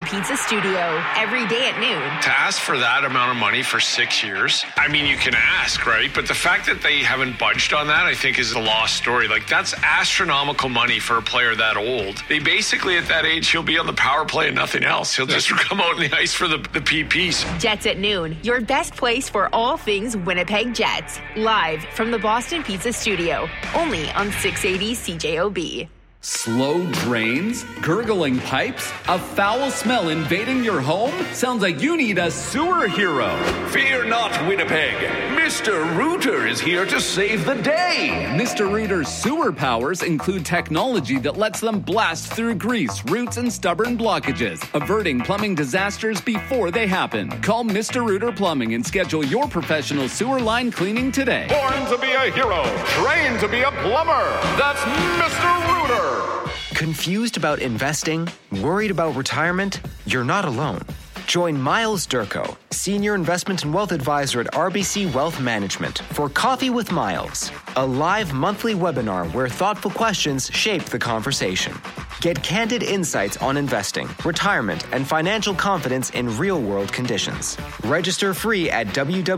Pizza Studio, every day at noon. To ask for that amount of money for 6 years, I mean, you can ask, right? But the fact that they haven't budged on that, I think, is a lost story. Like, that's astronomical money for a player that old. They basically, at that age, he'll be on the power play and nothing else. He'll just come out in the ice for the PPs. Jets at noon, your best place for all things Winnipeg Jets. Live from the Boston Pizza Studio, only on 680 CJOB. Slow drains? Gurgling pipes? A foul smell invading your home? Sounds like you need a sewer hero. Fear not, Winnipeg. Mr. Rooter is here to save the day. Mr. Rooter's sewer powers include technology that lets them blast through grease, roots, and stubborn blockages, averting plumbing disasters before they happen. Call Mr. Rooter Plumbing and schedule your professional sewer line cleaning today. Born to be a hero, trained to be a plumber. That's Mr. Rooter. Confused about investing? Worried about retirement? You're not alone. Join Miles Durko, Senior Investment and Wealth Advisor at RBC Wealth Management, for Coffee with Miles, a live monthly webinar where thoughtful questions shape the conversation. Get candid insights on investing, retirement, and financial confidence in real-world conditions. Register free at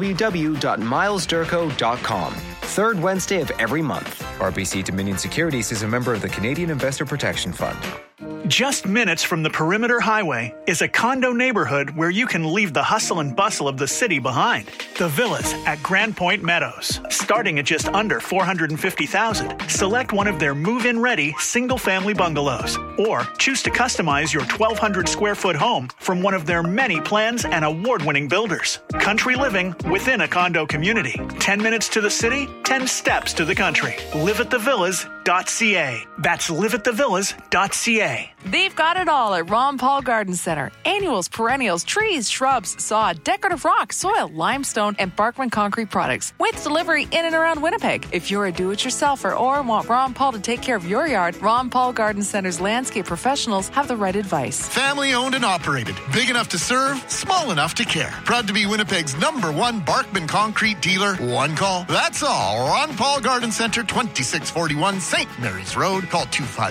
www.milesdurko.com. Third Wednesday of every month. RBC Dominion Securities is a member of the Canadian Investor Protection Fund. Just minutes from the Perimeter Highway is a condo neighborhood where you can leave the hustle and bustle of the city behind. The Villas at Grand Point Meadows. Starting at just under $450,000. Select one of their move-in ready single-family bungalows. Or choose to customize your 1,200 square foot home from one of their many plans and award-winning builders. Country living within a condo community. 10 minutes to the city, 10 steps to the country. liveatthevillas.ca. That's liveatthevillas.ca. They've got it all at Ron Paul Garden Center. Annuals, perennials, trees, shrubs, sod, decorative rock, soil, limestone, and Barkman concrete products. With delivery in and around Winnipeg. If you're a do-it-yourselfer or want Ron Paul to take care of your yard, Ron Paul Garden Center's landscape professionals have the right advice. Family owned and operated. Big enough to serve, small enough to care. Proud to be Winnipeg's #1 Barkman concrete dealer. One call. That's all. Ron Paul Garden Center, 2641 St. Mary's Road. Call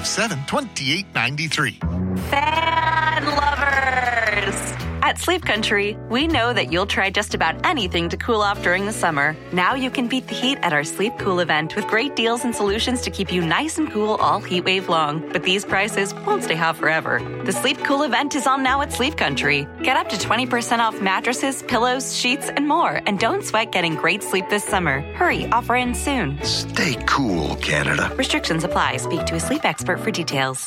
257-2893. Fan lovers! At Sleep Country, we know that you'll try just about anything to cool off during the summer. Now you can beat the heat at our Sleep Cool event with great deals and solutions to keep you nice and cool all heat wave long. But these prices won't stay hot forever. The Sleep Cool event is on now at Sleep Country. Get up to 20% off mattresses, pillows, sheets, and more. And don't sweat getting great sleep this summer. Hurry, offer ends soon. Stay cool, Canada. Restrictions apply. Speak to a sleep expert for details.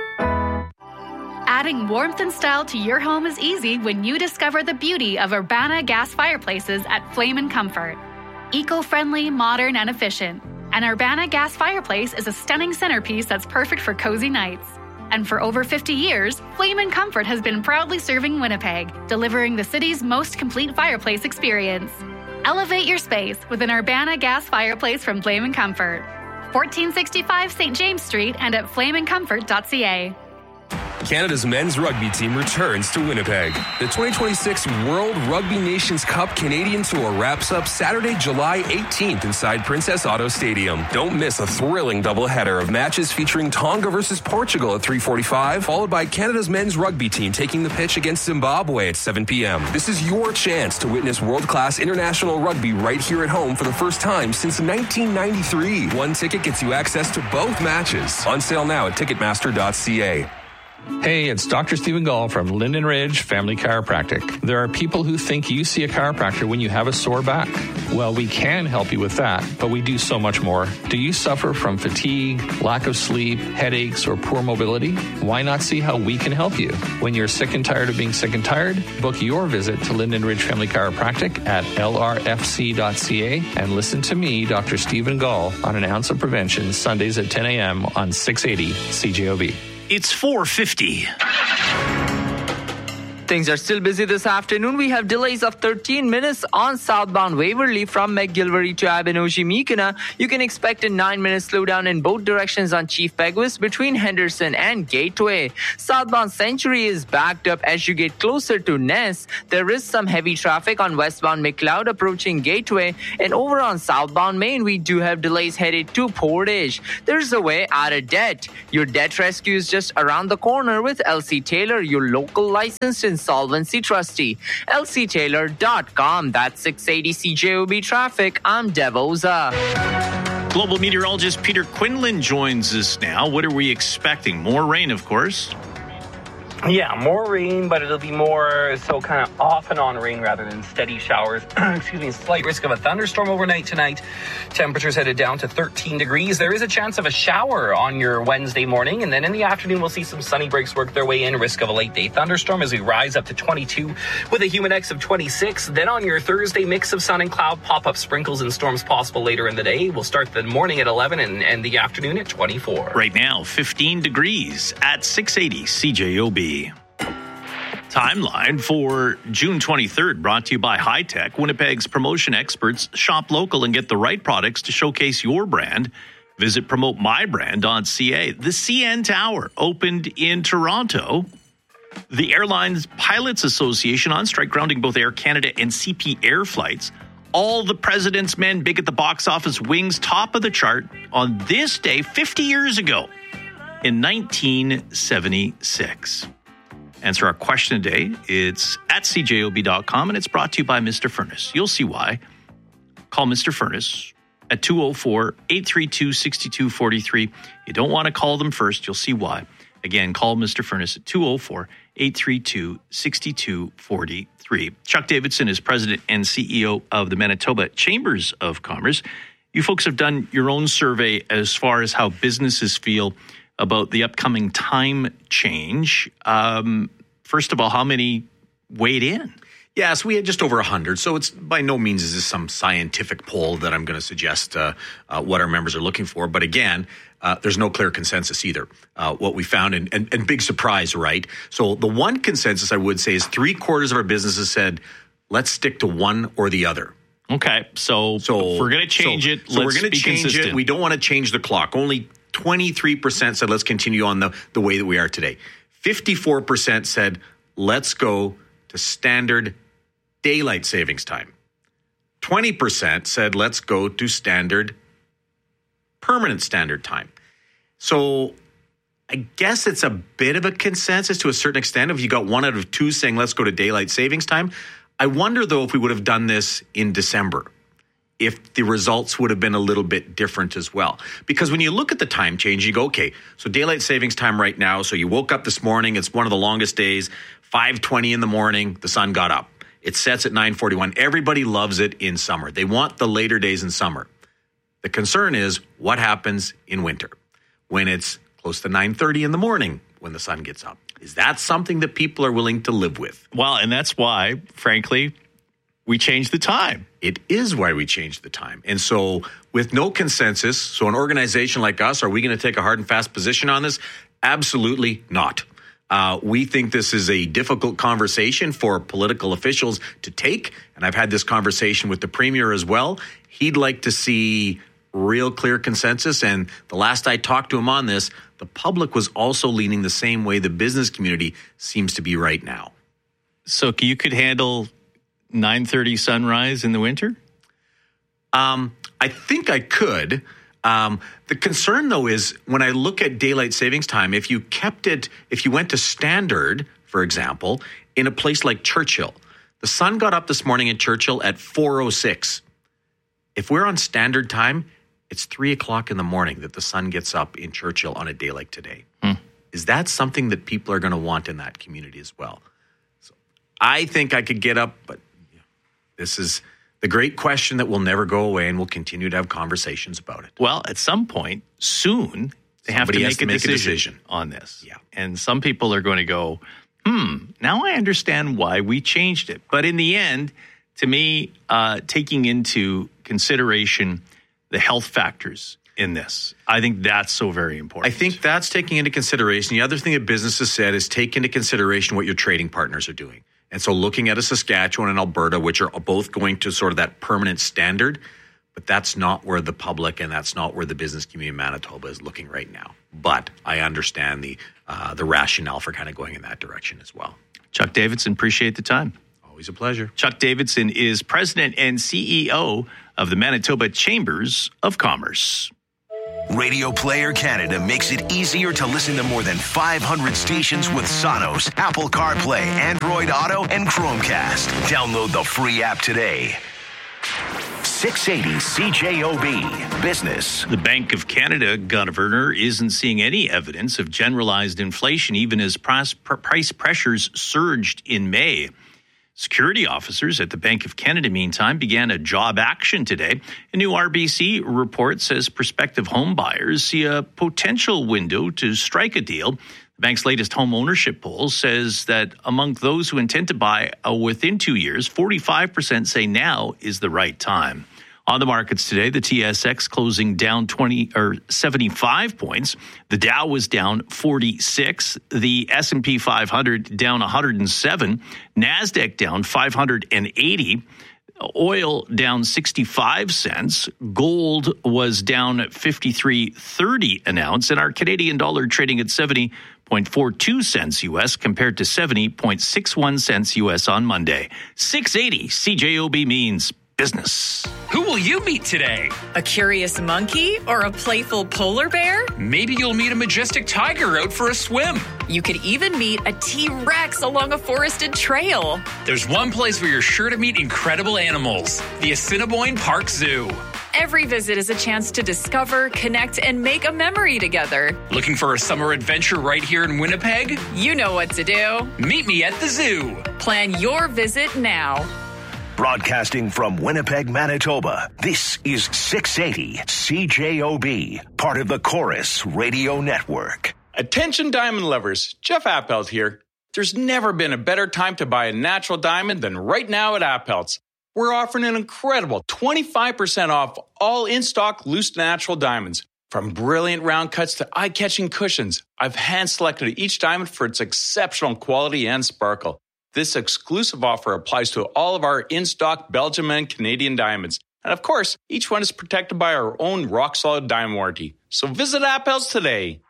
Adding warmth and style to your home is easy when you discover the beauty of Urbana gas fireplaces at Flame & Comfort. Eco-friendly, modern, and efficient. An Urbana gas fireplace is a stunning centerpiece that's perfect for cozy nights. And for over 50 years, Flame & Comfort has been proudly serving Winnipeg, delivering the city's most complete fireplace experience. Elevate your space with an Urbana gas fireplace from Flame & Comfort. 1465 St. James Street and at flameandcomfort.ca. Canada's men's rugby team returns to Winnipeg. The 2026 World Rugby Nations Cup Canadian Tour wraps up Saturday, July 18th inside Princess Auto Stadium. Don't miss a thrilling doubleheader of matches featuring Tonga versus Portugal at 3:45, followed by Canada's men's rugby team taking the pitch against Zimbabwe at 7 p.m. This is your chance to witness world-class international rugby right here at home for the first time since 1993. One ticket gets you access to both matches. On sale now at Ticketmaster.ca. Hey, it's Dr. Stephen Gall from Linden Ridge Family Chiropractic. There are people who think you see a chiropractor when you have a sore back. Well, we can help you with that, but we do so much more. Do you suffer from fatigue, lack of sleep, headaches, or poor mobility? Why not see how we can help you? When you're sick and tired of being sick and tired, book your visit to Linden Ridge Family Chiropractic at lrfc.ca and listen to me, Dr. Stephen Gall, on An Ounce of Prevention, Sundays at 10 a.m. on 680 CJOB. It's 4:50. Things are still busy this afternoon. We have delays of 13 minutes on southbound Waverly from McGilvery to Abenoji-Mikana. You can expect a 9-minute slowdown in both directions on Chief Peguis between Henderson and Gateway. Southbound Century is backed up as you get closer to Ness. There is some heavy traffic on westbound McLeod approaching Gateway. And over on southbound Main, we do have delays headed to Portage. There's a way out of debt. Your debt rescue is just around the corner with LC Taylor, your local licensed insolvency trustee. lctaylor.com. That's 680 CJOB traffic. I'm Devoza. Global meteorologist Peter Quinlan joins us now. What are we expecting? More rain, of course. Yeah, more rain, but it'll be more so kind of off and on rain rather than steady showers. Excuse me, slight risk of a thunderstorm overnight tonight. Temperatures headed down to 13 degrees. There is a chance of a shower on your Wednesday morning, and then in the afternoon we'll see some sunny breaks work their way in. Risk of a late day thunderstorm as we rise up to 22 with a humid index of 26. Then on your Thursday, mix of sun and cloud, pop-up sprinkles and storms possible later in the day. We'll start the morning at 11 and the afternoon at 24. Right now, 15 degrees at 680 CJOB. Timeline for June 23rd, brought to you by High Tech, Winnipeg's promotion experts. Shop local and get the right products to showcase your brand. Visit PromoteMyBrand.ca. The CN Tower opened in Toronto. The Airlines Pilots Association on strike, grounding both Air Canada and CP Air flights. All the President's Men big at the box office, Wings top of the chart on this day 50 years ago in 1976. Answer our question today. It's at cjob.com, and it's brought to you by Mr. Furnace. You'll see why. Call Mr. Furnace at 204-832-6243. You don't want to call them first. You'll see why. Again, call Mr. Furnace at 204-832-6243. Chuck Davidson is president and CEO of the Manitoba Chambers of Commerce. You folks have done your own survey as far as how businesses feel about the upcoming time change. First of all, how many weighed in? Yes, we had just over 100. So it's by no means is this some scientific poll that I'm going to suggest what our members are looking for. But again, there's no clear consensus either. What we found, and big surprise, right? So the one consensus I would say is 3/4 of our businesses said, let's stick to one or the other. Okay, so if we're going to change it, so we're going to change it. We don't want to change the clock. Only 23% said let's continue on the way that we are today. 54% said let's go to standard daylight savings time. 20% said let's go to standard permanent standard time. So I guess it's a bit of a consensus to a certain extent. If you got 1 out of 2 saying let's go to daylight savings time. I wonder though if we would have done this in December, if the results would have been a little bit different as well. Because when you look at the time change, you go, okay, so daylight savings time right now, so you woke up this morning, it's one of the longest days, 5:20 in the morning, the sun got up. It sets at 9:41. Everybody loves it in summer. They want the later days in summer. The concern is what happens in winter when it's close to 9:30 in the morning when the sun gets up. Is that something that people are willing to live with? Well, and that's why, frankly, we changed the time. It is why we changed the time. And so with no consensus, so an organization like us, are we going to take a hard and fast position on this? Absolutely not. We think this is a difficult conversation for political officials to take. And I've had this conversation with the Premier as well. He'd like to see real clear consensus. And the last I talked to him on this, the public was also leaning the same way the business community seems to be right now. So you could handle 9:30 sunrise in the winter? I think I could. The concern, though, is when I look at daylight savings time, if you went to standard, for example, in a place like Churchill, the sun got up this morning in Churchill at 4:06. If we're on standard time, it's 3:00 in the morning that the sun gets up in Churchill on a day like today. Is that something that people are going to want in that community as well? So I think I could get up, but this is the great question that will never go away, and we'll continue to have conversations about it. Well, at some point soon, they have to make a decision on this. Yeah. And some people are going to go, now I understand why we changed it. But in the end, to me, taking into consideration the health factors in this. I think that's so very important. I think that's taking into consideration. The other thing that businesses said is take into consideration what your trading partners are doing. And so looking at a Saskatchewan and Alberta, which are both going to sort of that permanent standard, but that's not where the public and that's not where the business community of Manitoba is looking right now. But I understand the rationale for kind of going in that direction as well. Chuck Davidson, appreciate the time. Always a pleasure. Chuck Davidson is president and CEO of the Manitoba Chambers of Commerce. Radio Player Canada makes it easier to listen to more than 500 stations with Sonos, Apple CarPlay, Android Auto, and Chromecast. Download the free app today. 680 CJOB Business. The Bank of Canada governor isn't seeing any evidence of generalized inflation, even as price pressures surged in May. Security officers at the Bank of Canada, meantime, began a job action today. A new RBC report says prospective home buyers see a potential window to strike a deal. The bank's latest home ownership poll says that among those who intend to buy within 2 years, 45% say now is the right time. On the markets today, the TSX closing down 75 points. The Dow was down 46. The S&P 500 down 107. NASDAQ down 580. Oil down 65 cents. Gold was down 53.30 an ounce. And our Canadian dollar trading at 70.42 cents U.S. compared to 70.61 cents U.S. on Monday. 680 CJOB means business. Who will you meet today? A curious monkey or a playful polar bear? Maybe you'll meet a majestic tiger out for a swim. You could even meet a T-Rex along a forested trail. There's one place where you're sure to meet incredible animals, the Assiniboine Park Zoo. Every visit is a chance to discover, connect, and make a memory together. Looking for a summer adventure right here in Winnipeg? You know what to do. Meet me at the zoo. Plan your visit now. Broadcasting from Winnipeg, Manitoba, this is 680 CJOB, part of the Chorus Radio Network. Attention diamond lovers, Jeff Appelt here. There's never been a better time to buy a natural diamond than right now at Appelt's. We're offering an incredible 25% off all in-stock loose natural diamonds. From brilliant round cuts to eye-catching cushions, I've hand-selected each diamond for its exceptional quality and sparkle. This exclusive offer applies to all of our in-stock Belgium and Canadian diamonds. And of course, each one is protected by our own rock-solid diamond warranty. So visit Appel's today.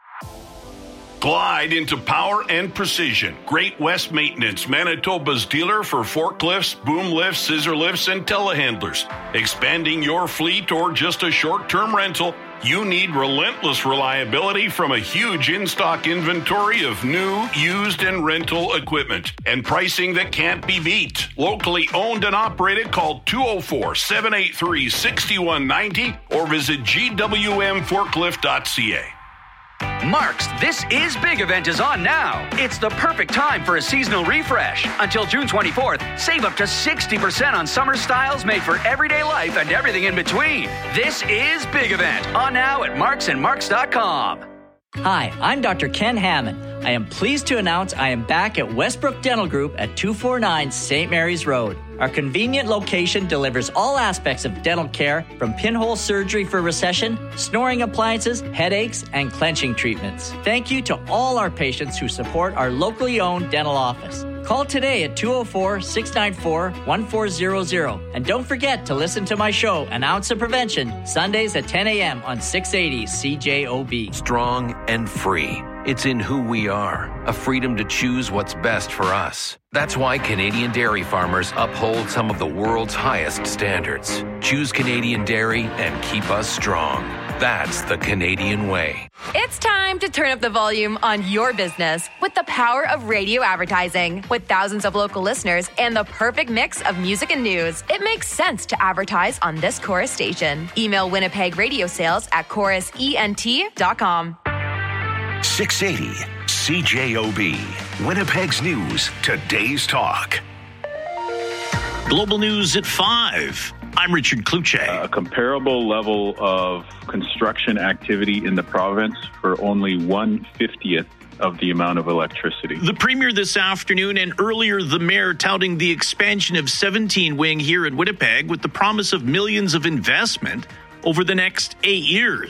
Glide into power and precision. Great West Maintenance, Manitoba's dealer for forklifts, boom lifts, scissor lifts, and telehandlers. Expanding your fleet or just a short-term rental, you need relentless reliability from a huge in-stock inventory of new, used, and rental equipment. And pricing that can't be beat. Locally owned and operated, call 204-783-6190 or visit gwmforklift.ca. Mark's This Is Big event is on now. It's the perfect time for a seasonal refresh. Until June 24th, save up to 60% on summer styles made for everyday life and everything in between. This Is Big event on now at marksandmarks.com. Hi, I'm Dr. Ken Hammond. I am pleased to announce I am back at Westbrook Dental Group at 249 St. Mary's Road. Our convenient location delivers all aspects of dental care, from pinhole surgery for recession, snoring appliances, headaches, and clenching treatments. Thank you to all our patients who support our locally owned dental office. Call today at 204-694-1400. And don't forget to listen to my show, An Ounce of Prevention, Sundays at 10 a.m. on 680 CJOB. Strong and free. It's in who we are, a freedom to choose what's best for us. That's why Canadian dairy farmers uphold some of the world's highest standards. Choose Canadian dairy and keep us strong. That's the Canadian way. It's time to turn up the volume on your business with the power of radio advertising. With thousands of local listeners and the perfect mix of music and news, it makes sense to advertise on this Chorus station. Email Winnipeg Radio Sales at chorusent.com. 680 CJOB, Winnipeg's news, today's talk. Global news at 5. I'm Richard Kluche. A comparable level of construction activity in the province for only 1/50th of the amount of electricity. The Premier this afternoon and earlier the Mayor touting the expansion of 17 Wing here in Winnipeg with the promise of millions of investment over the next 8 years.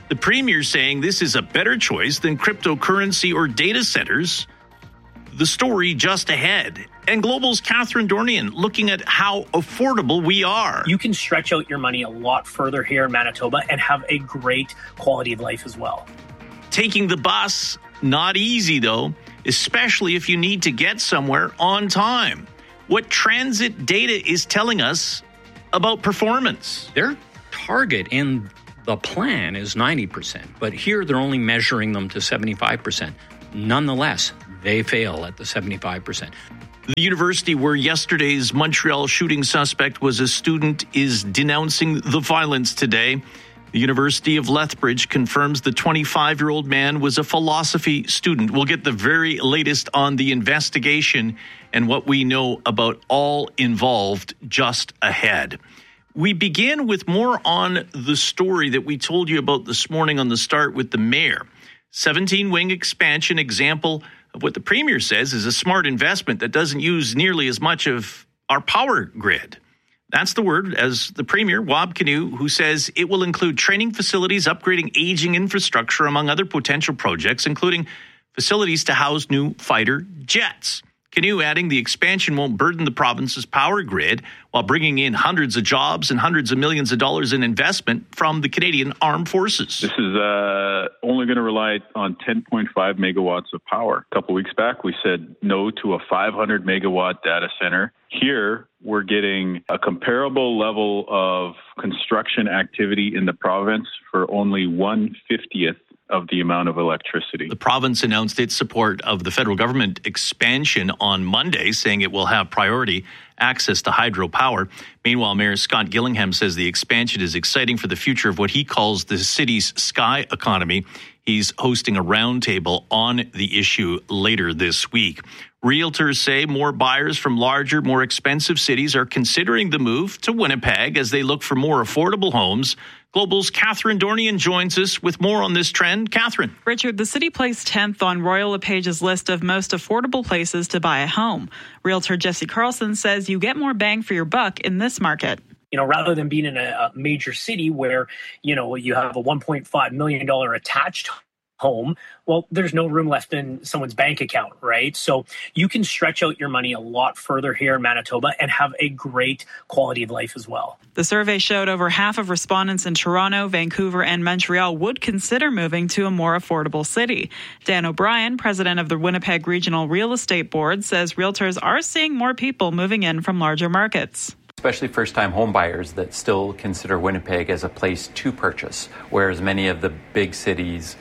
The Premier saying this is a better choice than cryptocurrency or data centers. The story just ahead. And Global's Catherine Dornian looking at how affordable we are. You can stretch out your money a lot further here in Manitoba and have a great quality of life as well. Taking the bus, not easy though, especially if you need to get somewhere on time. What transit data is telling us about performance. Their target in the plan is 90%, but here they're only measuring them to 75%. Nonetheless, they fail at the 75%. The university where yesterday's Montreal shooting suspect was a student is denouncing the violence today. The University of Lethbridge confirms the 25-year-old man was a philosophy student. We'll get the very latest on the investigation and what we know about all involved just ahead. We begin with more on the story that we told you about this morning on the start with the mayor. 17-wing expansion example of what the Premier says is a smart investment that doesn't use nearly as much of our power grid. That's the word, as the Premier, Wab Kinew, who says it will include training facilities, upgrading aging infrastructure, among other potential projects, including facilities to house new fighter jets. Kinew adding the expansion won't burden the province's power grid while bringing in hundreds of jobs and hundreds of millions of dollars in investment from the Canadian Armed Forces. This is only going to rely on 10.5 megawatts of power. A couple weeks back, we said no to a 500 megawatt data center. Here, we're getting a comparable level of construction activity in the province for only 1/50th of the amount of electricity. The province announced its support of the federal government expansion on Monday, saying it will have priority access to hydropower. Meanwhile, Mayor Scott Gillingham says the expansion is exciting for the future of what he calls the city's sky economy. He's hosting a roundtable on the issue later this week. Realtors say more buyers from larger, more expensive cities are considering the move to Winnipeg as they look for more affordable homes. Global's Catherine Dornian joins us with more on this trend. Catherine. Richard, the city placed 10th on Royal LePage's list of most affordable places to buy a home. Realtor Jesse Carlson says you get more bang for your buck in this market. You know, rather than being in a major city where, you know, you have a $1.5 million attached home, well, there's no room left in someone's bank account, right? So you can stretch out your money a lot further here in Manitoba and have a great quality of life as well. The survey showed over half of respondents in Toronto, Vancouver, and Montreal would consider moving to a more affordable city. Dan O'Brien, president of the Winnipeg Regional Real Estate Board, says realtors are seeing more people moving in from larger markets. Especially first-time home buyers that still consider Winnipeg as a place to purchase, whereas many of the big cities,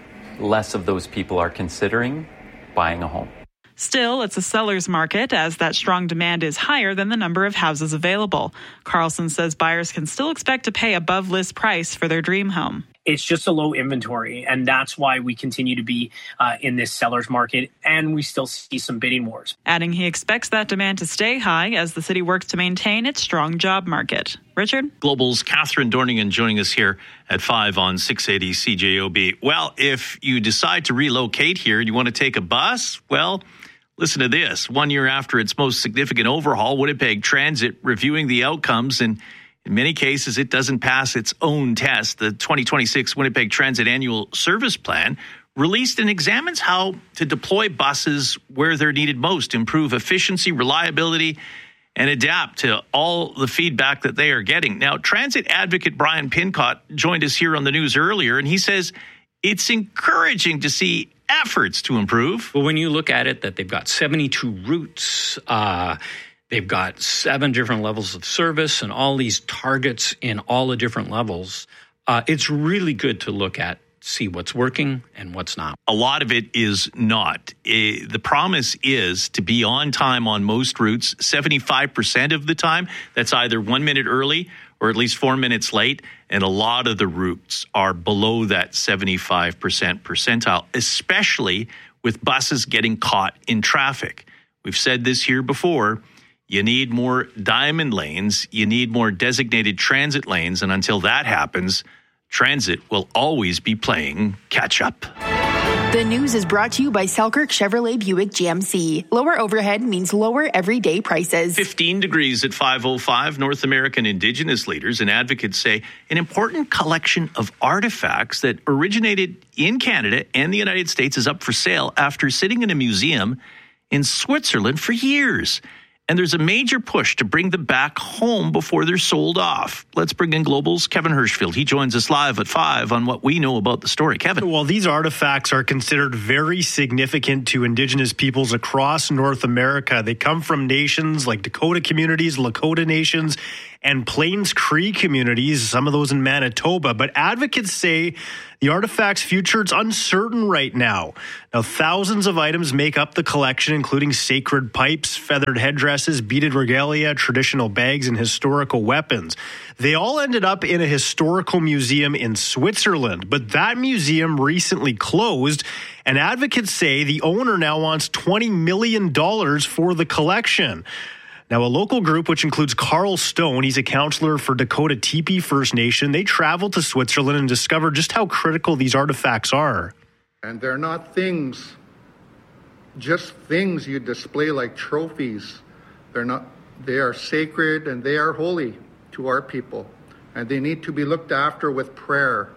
less of those people are considering buying a home. Still, it's a seller's market as that strong demand is higher than the number of houses available. Carlson says buyers can still expect to pay above list price for their dream home. It's just a low inventory, and that's why we continue to be in this seller's market, and we still see some bidding wars. Adding he expects that demand to stay high as the city works to maintain its strong job market. Richard? Global's Catherine Dornian joining us here at 5 on 680 CJOB. Well, if you decide to relocate here and you want to take a bus, well, listen to this. 1 year after its most significant overhaul, Winnipeg Transit reviewing the outcomes, and in many cases, it doesn't pass its own test. The 2026 Winnipeg Transit Annual Service Plan released and examines how to deploy buses where they're needed most, improve efficiency, reliability, and adapt to all the feedback that they are getting. Now, transit advocate Brian Pincott joined us here on the news earlier, and he says it's encouraging to see efforts to improve. Well, when you look at it, that they've got 72 routes, they've got 7 different levels of service and all these targets in all the different levels. It's really good to look at, see what's working and what's not. A lot of it is not. The promise is to be on time on most routes, 75% of the time. That's either 1 minute early or at least 4 minutes late. And a lot of the routes are below that 75% percentile, especially with buses getting caught in traffic. We've said this here before. You need more diamond lanes. You need more designated transit lanes. And until that happens, transit will always be playing catch up. The news is brought to you by Selkirk Chevrolet Buick GMC. Lower overhead means lower everyday prices. 15 degrees at 5:05. North American Indigenous leaders and advocates say an important collection of artifacts that originated in Canada and the United States is up for sale after sitting in a museum in Switzerland for years. And there's a major push to bring them back home before they're sold off. Let's bring in Global's Kevin Hirschfield. He joins us live at 5 on what we know about the story. Kevin. Well, these artifacts are considered very significant to Indigenous peoples across North America. They come from nations like Dakota communities, Lakota nations, and Plains Cree communities, some of those in Manitoba. But advocates say the artifact's future is uncertain right now. Now, thousands of items make up the collection, including sacred pipes, feathered headdresses, beaded regalia, traditional bags, and historical weapons. They all ended up in a historical museum in Switzerland, but that museum recently closed, and advocates say the owner now wants $20 million for the collection. Now, a local group, which includes Carl Stone, he's a counselor for Dakota Teepee First Nation, they traveled to Switzerland and discovered just how critical these artifacts are. And they're not things, just things you display like trophies. They are sacred and they are holy to our people. And they need to be looked after with prayer.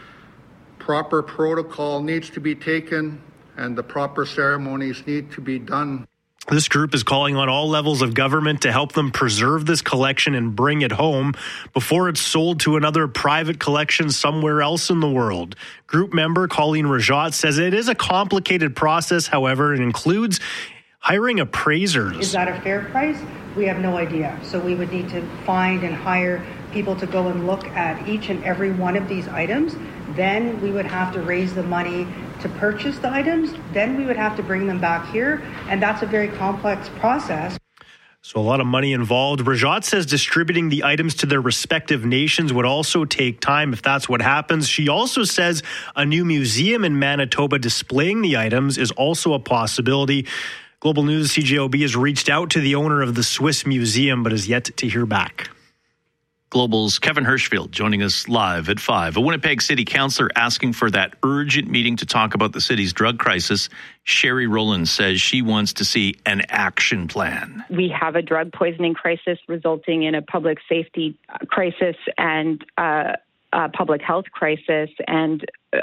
Proper protocol needs to be taken and the proper ceremonies need to be done. This group is calling on all levels of government to help them preserve this collection and bring it home before it's sold to another private collection somewhere else in the world. Group member Colleen Rajat says it is a complicated process, however, it includes hiring appraisers. Is that a fair price? We have no idea. So we would need to find and hire people to go and look at each and every one of these items. Then we would have to raise the money to purchase the items. Then we would have to bring them back here. And that's a very complex process. So a lot of money involved. Rajat says distributing the items to their respective nations would also take time if that's what happens. She also says a new museum in Manitoba displaying the items is also a possibility. Global News CJOB has reached out to the owner of the Swiss Museum but has yet to hear back. Global's Kevin Hirschfield joining us live at 5. A Winnipeg City Councillor asking for that urgent meeting to talk about the city's drug crisis. Sherry Rowland says she wants to see an action plan. We have a drug poisoning crisis resulting in a public safety crisis and a public health crisis and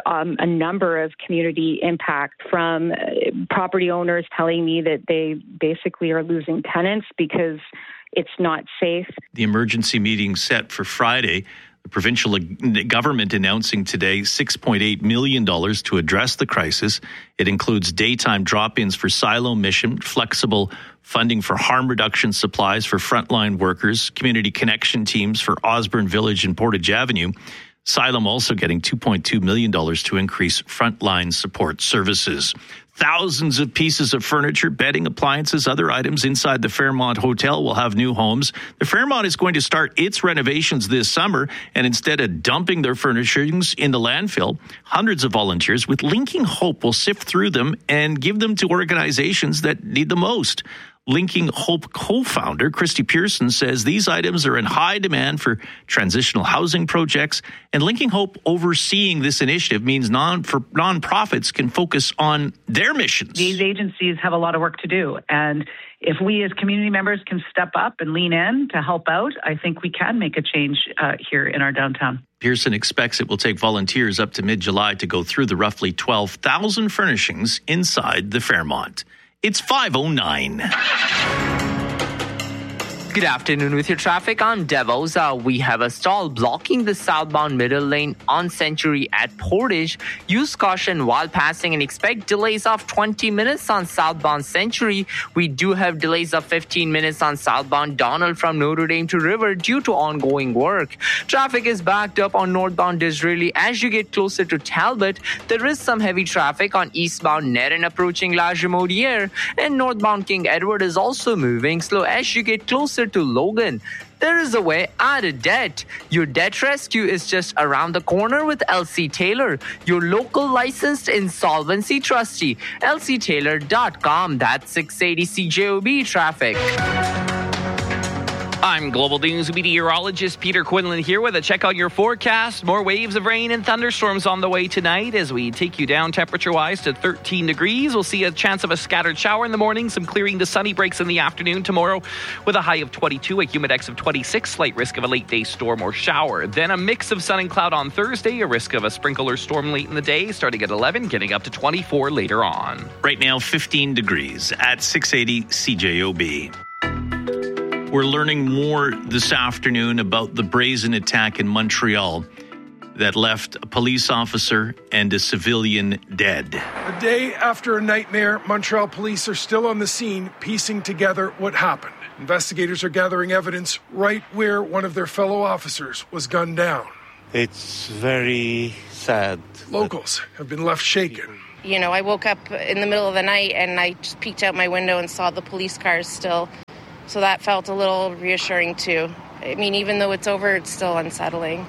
a number of community impact from property owners telling me that they basically are losing tenants because it's not safe. The emergency meeting set for Friday. The provincial government announcing today $6.8 million to address the crisis. It includes daytime drop-ins for Silo Mission, flexible funding for harm reduction supplies for frontline workers, community connection teams for Osborne Village and Portage Avenue. Xylem also getting $2.2 million to increase frontline support services. Thousands of pieces of furniture, bedding, appliances, other items inside the Fairmont Hotel will have new homes. The Fairmont is going to start its renovations this summer, and instead of dumping their furnishings in the landfill, hundreds of volunteers with Linking Hope will sift through them and give them to organizations that need the most. Linking Hope co-founder Christy Pearson says these items are in high demand for transitional housing projects, and Linking Hope overseeing this initiative means nonprofits can focus on their missions. These agencies have a lot of work to do, and if we as community members can step up and lean in to help out, I think we can make a change here in our downtown. Pearson expects it will take volunteers up to mid-July to go through the roughly 12,000 furnishings inside the Fairmont. It's 5:09. Good afternoon. With your traffic on Devos, we have a stall blocking the southbound middle lane on Century at Portage. Use caution while passing and expect delays of 20 minutes on southbound Century. We do have delays of 15 minutes on southbound Donald from Notre Dame to River due to ongoing work. Traffic is backed up on northbound Disraeli as you get closer to Talbot. There is some heavy traffic on eastbound Nerin approaching La Jamodiere, and northbound King Edward is also moving slow as you get closer to Logan. There is a way out of debt. Your debt rescue is just around the corner with LC Taylor, your local licensed insolvency trustee. LCTaylor.com. That's 680 CJOB traffic. I'm Global News meteorologist Peter Quinlan here with a check on your forecast. More waves of rain and thunderstorms on the way tonight as we take you down temperature-wise to 13 degrees. We'll see a chance of a scattered shower in the morning, some clearing to sunny breaks in the afternoon tomorrow with a high of 22, a humidex of 26, slight risk of a late-day storm or shower. Then a mix of sun and cloud on Thursday, a risk of a sprinkle or storm late in the day, starting at 11, getting up to 24 later on. Right now, 15 degrees at 680 CJOB. We're learning more this afternoon about the brazen attack in Montreal that left a police officer and a civilian dead. A day after a nightmare, Montreal police are still on the scene, piecing together what happened. Investigators are gathering evidence right where one of their fellow officers was gunned down. It's very sad. Locals have been left shaken. You know, I woke up in the middle of the night and I just peeked out my window and saw the police cars still. So that felt a little reassuring too. I mean, even though it's over, it's still unsettling.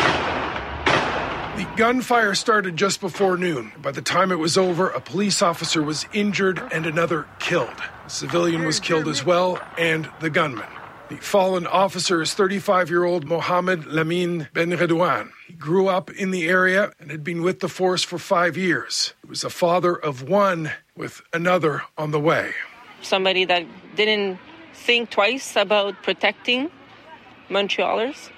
The gunfire started just before noon. By the time it was over, a police officer was injured and another killed. A civilian was killed as well, and the gunman. The fallen officer is 35-year-old Mohamed Lamine Ben Redouane. He grew up in the area and had been with the force for 5 years. He was a father of one with another on the way. Somebody that didn't think twice about protecting Montrealers,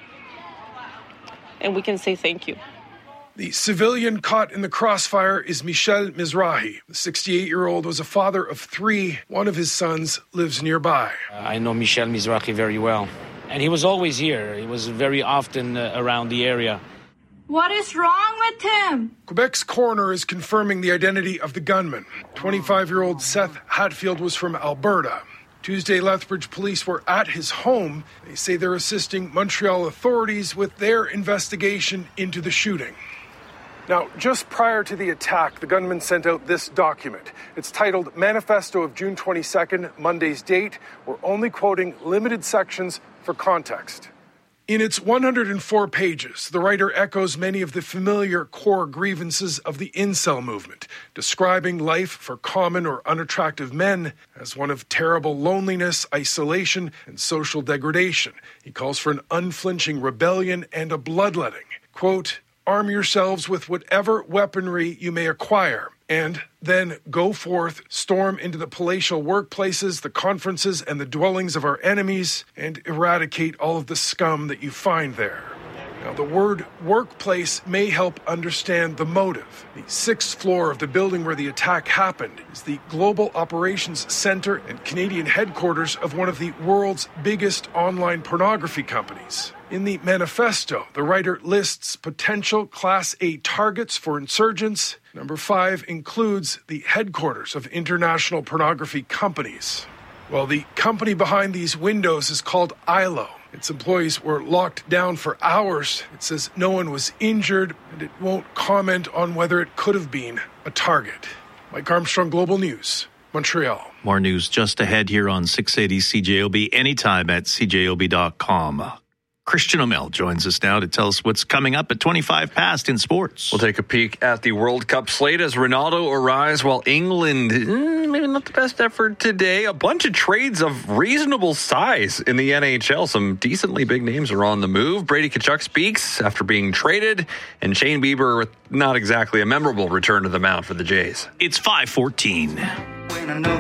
and we can say thank you. The civilian caught in the crossfire is Michel Mizrahi. The 68-year-old was a father of 3. One of his sons lives nearby. I know Michel Mizrahi very well, and he was always here. He was very often around the area. What is wrong with him? Quebec's coroner is confirming the identity of the gunman. 25-year-old Seth Hatfield was from Alberta. Tuesday, Lethbridge police were at his home. They say they're assisting Montreal authorities with their investigation into the shooting. Now, just prior to the attack, the gunman sent out this document. It's titled Manifesto of June 22nd, Monday's date. We're only quoting limited sections for context. In its 104 pages, the writer echoes many of the familiar core grievances of the incel movement, describing life for common or unattractive men as one of terrible loneliness, isolation, and social degradation. He calls for an unflinching rebellion and a bloodletting. Quote, arm yourselves with whatever weaponry you may acquire, and then go forth, storm into the palatial workplaces, the conferences, and the dwellings of our enemies, and eradicate all of the scum that you find there. Now, the word workplace may help understand the motive. The 6th floor of the building where the attack happened is the Global Operations Center and Canadian headquarters of one of the world's biggest online pornography companies. In the manifesto, the writer lists potential Class A targets for insurgents. Number 5 includes the headquarters of international pornography companies. Well, the company behind these windows is called ILO. Its employees were locked down for hours. It says no one was injured, and it won't comment on whether it could have been a target. Mike Armstrong, Global News, Montreal. More news just ahead here on 680 CJOB, anytime at cjob.com. Christian O'Mell joins us now to tell us what's coming up at 25 past in sports. We'll take a peek at the World Cup slate as Ronaldo arrives while England, maybe not the best effort today. A bunch of trades of reasonable size in the NHL. Some decently big names are on the move. Brady Tkachuk speaks after being traded, and Shane Bieber with not exactly a memorable return to the mound for the Jays. It's 5:14. When I know